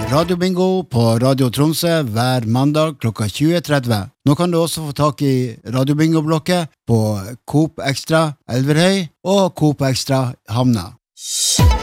Radiobingo på Radio Tromsø hver mandag klokka 20.30. Nå kan du også få tak i Radiobingo-blokket på Coop Extra Elverhøy og Coop Extra Hamna.